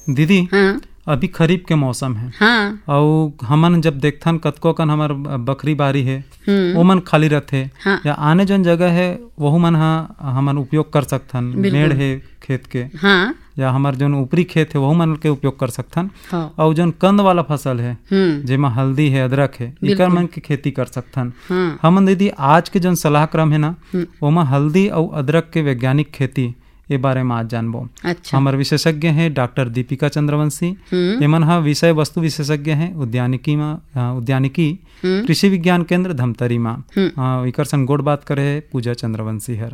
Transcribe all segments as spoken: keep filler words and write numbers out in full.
दीदी हाँ अभी खरीफ के मौसम है हाँ और हमन जब देखथन कतको कन हमार बकरी बारी है वो मन खाली रहते हाँ। या आने जन जगह है वहु मन हा हमन उपयोग कर सकथन। मेड़ है खेत के हाँ या हमार जौन ऊपरी खेत है वहु मन के उपयोग कर सकथन। हाँ। और जौन कंद वाला फसल है जेमा हल्दी है अदरक है इकर मन के खेती कर सकथन। हाँ। हमन दीदी आज के जौन सलाह क्रम है ना ओमा हल्दी और अदरक के वैज्ञानिक खेती ए बारे में आज जानबो। अच्छा। हमारे विशेषज्ञ हैं डॉक्टर दीपिका चंद्रवंशी। एमन हा विषय वस्तु विशेषज्ञ हैं उद्यानिकी में उद्यानिकी कृषि विज्ञान केंद्र धमतरी में। इकर संग गोड़ बात करे पूजा चंद्रवंशी हर।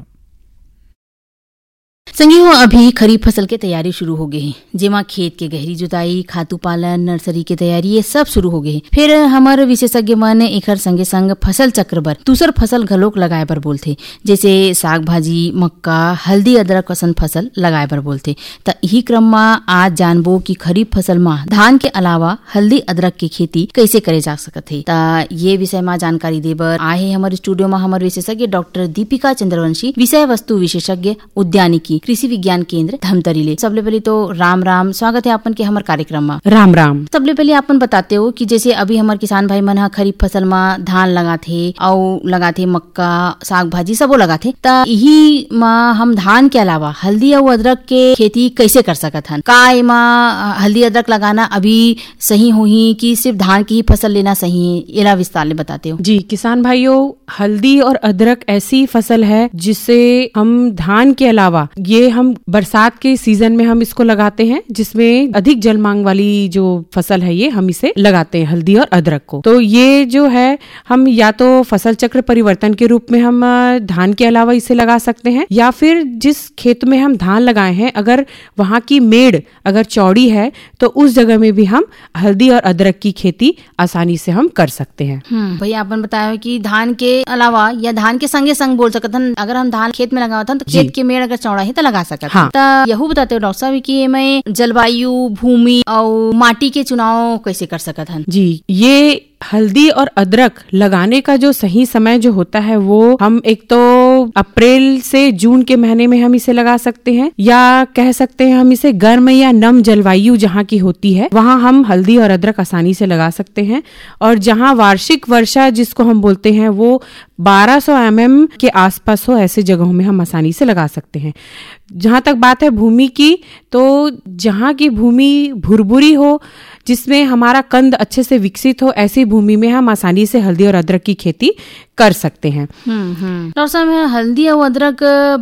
संगी अभी खरीफ फसल के तैयारी शुरू हो गई है जेमा खेत के गहरी जुताई खातू पालन नर्सरी के तैयारी ये सब शुरू हो गई। फिर हमारे विशेषज्ञ मन एकर संगे संग फसल चक्र बर दूसर फसल घलोक लगाए बर बोलथे जैसे साग भाजी मक्का हल्दी अदरक असन फसल लगाए बर बोलथे। त यही क्रम में आज जानबो कि खरीफ फसल में धान के अलावा हल्दी अदरक की खेती कैसे करे जा सकत है। त ये विषय में जानकारी दे बर आए है हमारे स्टूडियो में हमारे विशेषज्ञ डॉक्टर दीपिका चंद्रवंशी विषय वस्तु विशेषज्ञ उद्यानिकी कृषि विज्ञान केंद्र धमतरी ले। सबले पहले तो राम राम स्वागत है आपन के हमारे कार्यक्रम में। राम राम। सबले पहले आपन बताते हो कि जैसे अभी हमारे किसान भाई मन खरीफ फसल में धान लगाथे और लगाथे मक्का साग भाजी सबो लगाथे त यही में हम धान के अलावा हल्दी और अदरक के खेती कैसे कर सकत हन। का एमा हल्दी अदरक लगाना अभी सही होही कि सिर्फ धान की ही फसल लेना सही है एला विस्तार ले बताते हो। जी किसान भाइयों हल्दी और अदरक ऐसी फसल है जिससे हम धान के अलावा ये हम बरसात के सीजन में हम इसको लगाते हैं जिसमें अधिक जल मांग वाली जो फसल है ये हम इसे लगाते हैं हल्दी और अदरक को। तो ये जो है हम या तो फसल चक्र परिवर्तन के रूप में हम धान के अलावा इसे लगा सकते हैं या फिर जिस खेत में हम धान लगाए हैं अगर वहाँ की मेड़ अगर चौड़ी है तो उस जगह में भी हम हल्दी और अदरक की खेती आसानी से हम कर सकते हैं। भैया आपने बताया कि धान के अलावा या धान के संगे संग बोल सकते हैं अगर हम धान खेत में लगावत हन तो खेत के मेड़ अगर चौड़ा है तो लगा सकते हाँ। तो यहू बताते हो डॉक्टर साहब कि मैं जलवायु भूमि और माटी के चुनाव कैसे कर सकत हन। जी ये हल्दी और अदरक लगाने का जो सही समय जो होता है वो हम एक तो अप्रैल से जून के महीने में हम इसे लगा सकते हैं या कह सकते हैं हम इसे गर्म या नम जलवायु जहाँ की होती है वहाँ हम हल्दी और अदरक आसानी से लगा सकते हैं। और जहाँ वार्षिक वर्षा जिसको हम बोलते हैं वो बारह सौ एम एम के आसपास हो ऐसे जगहों में हम आसानी से लगा सकते हैं। जहाँ तक बात है भूमि की तो जहाँ की भूमि भुरभुरी हो जिसमें हमारा कंद अच्छे से विकसित हो ऐसी भूमि में हम आसानी से हल्दी और अदरक की खेती कर सकते हैं। डॉक्टर साहब हल्दी और अदरक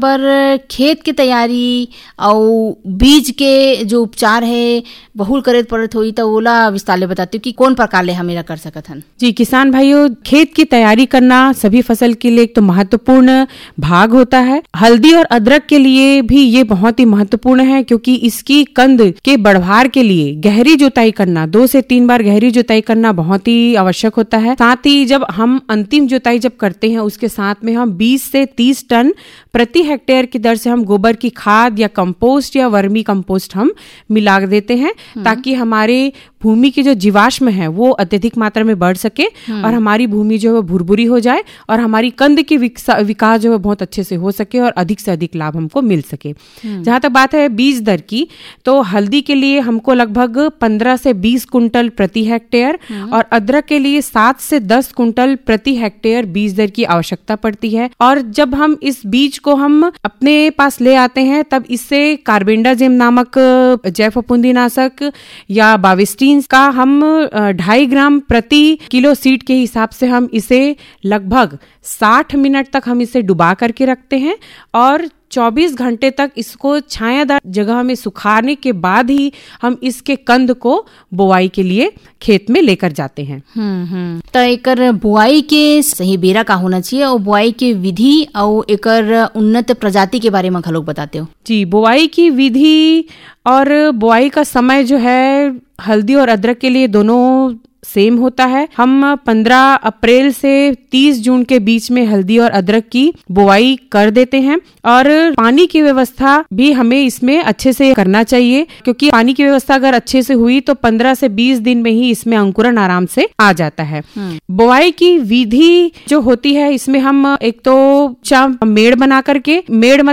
पर खेत की तैयारी और बीज के जो उपचार है बहुल करे पड़त हुई तो ओला विस्तार ले बताती हूँ कि कौन प्रकार ले हमें कर सकत हन। जी किसान भाइयों खेत की तैयारी करना सभी फसल के लिए एक तो महत्वपूर्ण भाग होता है। हल्दी और अदरक के लिए भी ये बहुत ही महत्वपूर्ण है क्योंकि इसकी कंद के बढ़वार के लिए गहरी जुताई करना दो से तीन बार गहरी जुताई करना बहुत ही आवश्यक होता है। साथ ही जब हम अंतिम जुताई जब करते हैं उसके साथ में हम बीस से तीस टन प्रति हेक्टेयर की दर से हम गोबर की खाद या कंपोस्ट या वर्मी कंपोस्ट हम मिला देते हैं ताकि हमारे भूमि की जो जीवाश्म है वो अत्यधिक मात्रा में बढ़ सके और हमारी भूमि जो है भुरभुरी हो जाए और हमारी कंद की विकास जो है बहुत अच्छे से हो सके और अधिक से अधिक लाभ हमको मिल सके। जहाँ तक बात है बीज दर की तो हल्दी के लिए हमको लगभग पंद्रह से बीस कुंटल प्रति हेक्टेयर और अदरक के लिए सात से दस कुंटल प्रति हेक्टेयर बीज दर की आवश्यकता पड़ती है। और जब हम इस बीज को हम अपने पास ले आते हैं तब इससे कार्बेंडाजिम नामक जैव फफूंदीनाशक या बाविस्टीन का हम ढाई ग्राम प्रति किलो सीड के हिसाब से हम इसे लगभग साठ मिनट तक हम इसे डुबा करके रखते हैं और चौबीस घंटे तक इसको छायादार जगह में सुखाने के बाद ही हम इसके कंद को बुआई के लिए खेत में लेकर जाते हैं। हम्म हम्म तो एकर बुआई के सही बेरा का होना चाहिए और बुआई के विधि और एकर उन्नत प्रजाति के बारे में घलोक बताते हो। जी बुआई की विधि और बुआई का समय जो है हल्दी और अदरक के लिए दोनों सेम होता है। हम पंद्रह अप्रैल से तीस जून के बीच में हल्दी और अदरक की बुआई कर देते हैं और पानी की व्यवस्था भी हमें इसमें अच्छे से करना चाहिए क्योंकि पानी की व्यवस्था अगर अच्छे से हुई तो पंद्रह से बीस दिन में ही इसमें अंकुरन आराम से आ जाता है। बुआई की विधि जो होती है इसमें हम एक तो मेड़ बना करके मेड़